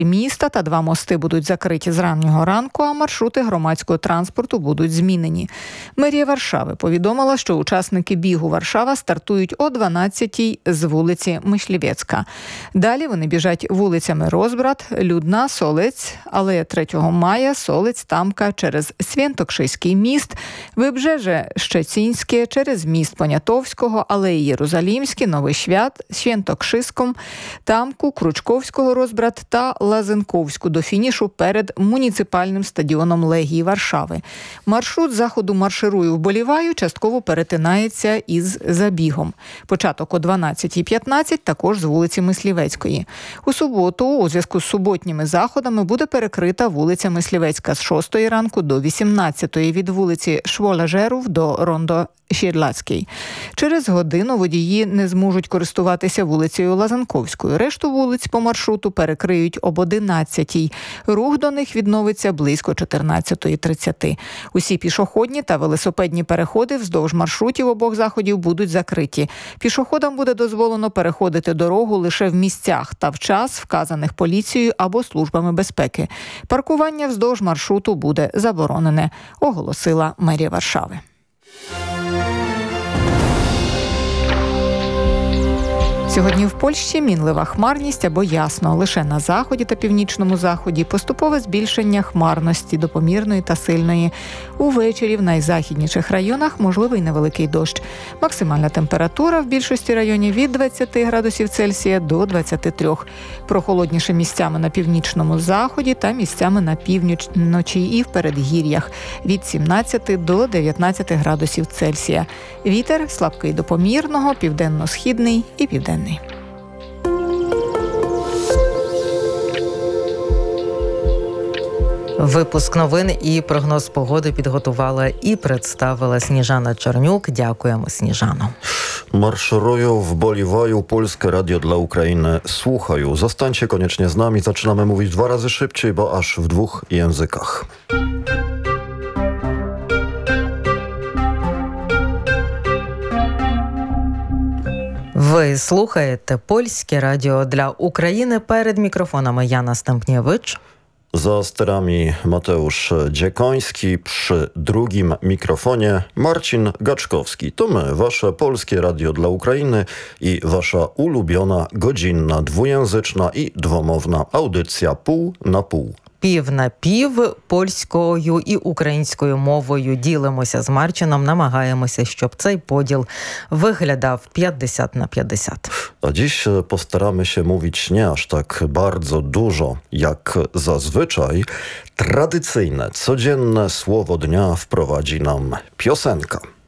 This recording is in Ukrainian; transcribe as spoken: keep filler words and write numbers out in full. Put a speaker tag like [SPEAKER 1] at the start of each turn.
[SPEAKER 1] міста та два мости будуть закриті з раннього ранку, а маршрути громадського транспорту будуть змінені. Мерія Варшави повідомила, що учасники бігу Варшава стартують о дванадцятій з вулиці Мишлівецька. Далі вони біжать вулицями Розбрат, Людна, Солець, Алея третього мая, Солець, Тамка, через Свєнтокшиський міст, Вибжеже Щецінське, через міст Понятовського, Алеї Єрусалімські, Новий Свят, Свєнтокшиском, Тамку, Кручковського Розбрат та Лазенковську до фінішу перед муніципальним стадіоном Легії Варшави. Маршрут заходу «Марширую вболіваю» частково перетинається із забігом. Початок о дванадцятій п'ятнадцять також з вулиці Мислівецької. У суботу у зв'язку з суботніми заходами буде перекрита вулиця Мислівецька з шостої ранку до вісімнадцятої від вулиці Швола-Жерув до Рондо Щірлацький. Через годину водії не зможуть користуватися вулицею Лазанковською. Решту вулиць по маршруту перекриють об одинадцятій. Рух до них відновиться близько чотирнадцятої тридцять. Усі пішохідні та велосипедні переходи вздовж маршрутів обох заходів будуть закриті. Пішоходам буде дозволено переходити дорогу лише в місцях та в час, вказаних поліцією або службами безпеки. Паркування вздовж маршруту буде заборонене, оголосила мерія Варшави. Сьогодні в Польщі мінлива хмарність або ясно. Лише на заході та північному заході поступове збільшення хмарності до помірної та сильної. Увечері в найзахідніших районах можливий невеликий дощ. Максимальна температура в більшості районів від двадцяти градусів Цельсія до двадцяти трьох. Прохолодніше місцями на північному заході та місцями на півночі і в передгір'ях від сімнадцяти до дев'ятнадцяти градусів Цельсія. Вітер слабкий до помірного, південно-східний і південний.
[SPEAKER 2] Випуск новин і прогноз погоди підготувала і представила Сніжана Чернюк. Дякуємо, Сніжано.
[SPEAKER 3] Marszerują w Boliwaju, Polskie Radio dla Ukrainy słuchają. Zostańcie koniecznie z nami. Zaczynamy mówić dwa razy szybciej, bo aż w dwóch językach.
[SPEAKER 2] Ви слухаєте Польське радіо для України. Перед мікрофонами Яна Стемпнєвич.
[SPEAKER 3] Za sterami Mateusz Dziekoński, przy drugim mikrofonie Marcin Gaczkowski. To my, wasze Polskie Radio dla Ukrainy i wasza ulubiona, godzinna, dwujęzyczna i dwomowna audycja pół na pół.
[SPEAKER 2] Пів на пів польською і українською мовою ділимося з Марчином, намагаємося, щоб цей поділ виглядав п'ятдесят на п'ятдесят.
[SPEAKER 3] A dziś postaramy się mówić nie aż tak bardzo dużo jak zazwyczaj. Tradycyjne, codzienne słowo dnia wprowadzi nam piosenka.